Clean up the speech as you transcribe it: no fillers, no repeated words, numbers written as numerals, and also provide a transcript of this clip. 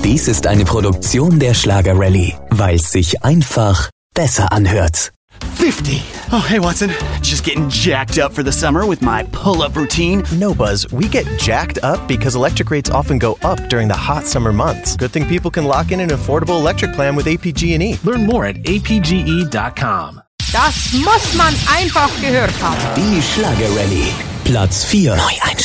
Dies ist eine Produktion der Schlager Rally, weil es sich einfach besser anhört. 50. Oh, hey, Watson. Just getting jacked up for the summer with my pull-up routine. No, Buzz. We get jacked up because electric rates often go up during the hot summer months. Good thing people can lock in an affordable electric plan with APG&E. Learn more at apge.com. Das muss man einfach gehört haben. Die Schlager Rally. Platz 4. Neueinstieg.